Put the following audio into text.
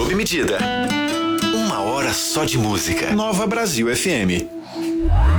sob medida. Uma hora só de música. Nova Brasil FM.